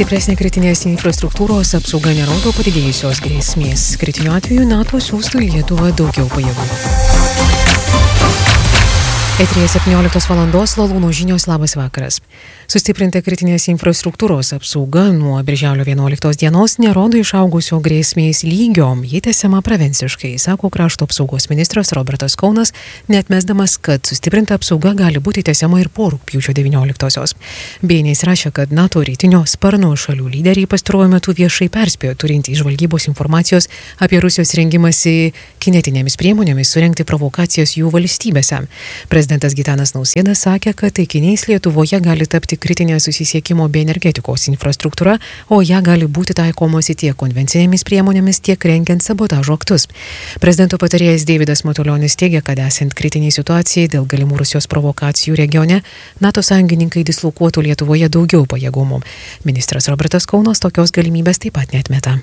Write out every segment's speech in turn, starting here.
Stipresnė kritinės infrastruktūros apsauga nerodo padidėjusios grėsmės. Kritiniu atveju NATO siųstų į Lietuvą daugiau pajėgų. Eteryje 17 valandos Lalūno žinios, labas vakaras. Sustiprinta kritinės infrastruktūros apsauga nuo birželio 11 dienos nerodo išaugusio grėsmės lygio. Ji tęsiama prevenciškai, sako krašto apsaugos ministras Robertas Kaunas, neatmesdamas, kad sustiprinta apsauga gali būti tęsiama ir po rugpjūčio 19-osios. BNS rašė, kad NATO rytinio sparno šalių lyderiai pastaruoju metu viešai perspėjo turintį žvalgybos informacijos apie Rusijos rengimąsi kinetinėmis priemonėmis surengti provokacijas jų valstybėse. Prezidentas Gitanas Nausėda sakė, kad taikiniais Lietuvoje gali tapti kritinė susisiekimo bei energetikos infrastruktūra, o ją gali būti taikomasi tiek konvencinėmis priemonėmis, tiek rengiant sabotažo aktus. Prezidento patarėjas Deividas Matulionis teigia, kad esant kritiniai situacijai dėl galimų Rusijos provokacijų regione, NATO sąjungininkai dislokuotų Lietuvoje daugiau pajėgumų. Ministras Robertas Kaunas tokios galimybės taip pat neatmeta.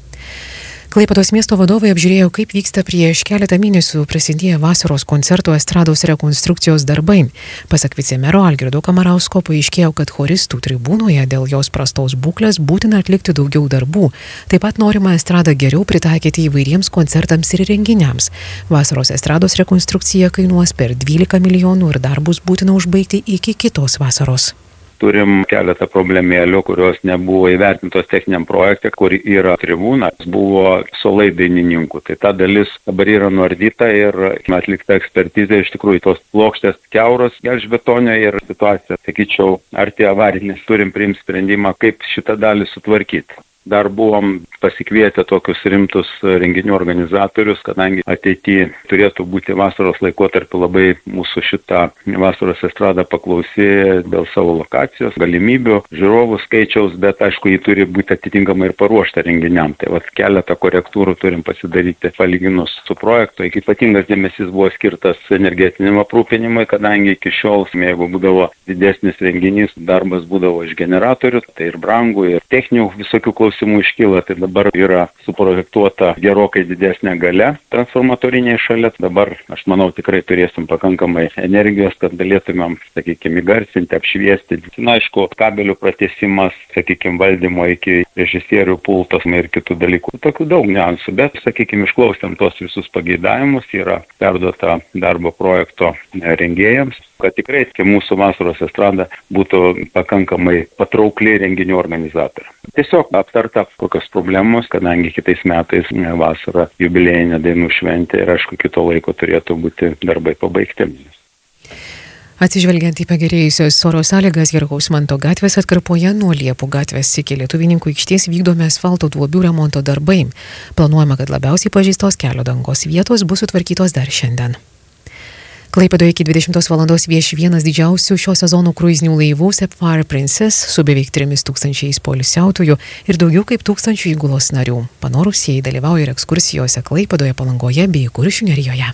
Klaipėdos miesto vadovai apžiūrėjo, kaip vyksta prieš keletą mėnesių prasidėję vasaros koncertų estrados rekonstrukcijos darbai. Pasak vicemero Algirdo Kamarausko paaiškėjo, kad choristų tribūnoje dėl jos prastos būklės būtina atlikti daugiau darbų. Taip pat norima estradą geriau pritaikyti įvairiems koncertams ir renginiams. Vasaros estrados rekonstrukcija kainuos per 12 milijonų ir darbus būtina užbaigti iki kitos vasaros. Turim keletą problemėlių, kurios nebuvo įvertintos techniniam projekte, kur yra tribūna, buvo solai dainininkų. Tai ta dalis dabar yra nuardyta ir atlikta ekspertizė, iš tikrųjų tos plokštės kiauros gelžbetonio ir situacija, sakyčiau, arti avarinės. Turim priimti sprendimą, kaip šitą dalį sutvarkyti. Dar buvom pasikvietę tokius rimtus renginių organizatorius, kadangi ateityje turėtų būti vasaros laikotarpiu labai mūsų šitą vasaros estradą paklausi dėl savo lokacijos, galimybių, žiūrovų skaičiaus, bet aišku, jį turi būti atitinkamai ir paruošta renginiam. Tai keletą korektūrų turim pasidaryti palyginus su projektu. Ypatingas dėmesys buvo skirtas energetiniam aprūpinimui, kadangi iki šiol, jeigu būdavo didesnis renginys, darbas būdavo iš generatorių, tai ir brangų, ir techninių visokių klausimų iškyla, tai dabar yra suprojektuota gerokai didesnė galia transformatoriniai šalia. Dabar, aš manau, tikrai turėsim pakankamai energijos, kad galėtumėm, sakykime, įgarsinti, apšviesti. Na, aišku, kabelių pratęsimas, sakykime, valdymo iki režisierių pultos ir kitų dalykų. Tokių daug niuansų, bet, sakykime, išklausėm tos visus pageidavimus, yra perduota darbo projekto rengėjams, kad tikrai mūsų vasaros estrada būtų pakankamai patraukli renginių organizatorių. Tiesiog aptarta kokios problemos, kadangi kitais metais vasara jubiliejinė dainų šventė ir aišku, kito laiko turėtų būti darbai pabaigti. Atsižvelgiant į pagerėjusios oro sąlygas Herkaus Manto gatvės atkarpoje nuo Liepų gatvės iki Lietuvininkų aikštės vykdomi asfalto duobių remonto darbai. Planuojama, kad labiausiai pažeistos kelio dangos vietos bus sutvarkytos dar šiandien. Klaipėdoje iki 20 valandos vieši vienas didžiausių šio sezono kruizinių laivų Sapphire Princess su beveik 3000 poilsiautojų ir daugiau kaip 1000 įgulos narių. Panorusieji dalyvauja ir ekskursijose Klaipėdoje, Palangoje bei Kuršių nerijoje.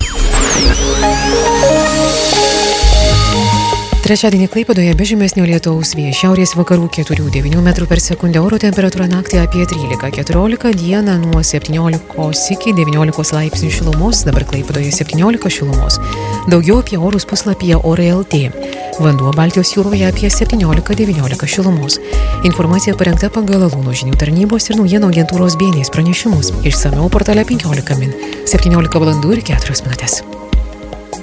Trečiadienį Klaipėdoje be žymesnio lietaus, vėjas šiaurės vakarų 4–9 metrų per sekundę, oro temperatūra naktį apie 13–14, dieną nuo 17 iki 19 laipsnių šilumos, dabar Klaipėdoje 17 šilumos. Daugiau apie orus puslapyje Orai.lt. Vanduo Baltijos jūroje apie 17–19 šilumos. Informacija parengta pagal Lalūno žinių tarnybos ir naujienų agentūros BNS pranešimus. Išsamiau portale 15 min. 17 valandų ir 4 minutės.